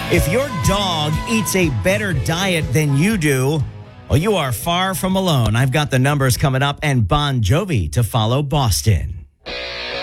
If your dog eats a better diet than you do, well, you are far from alone. I've got the numbers coming up and Bon Jovi to follow Boston.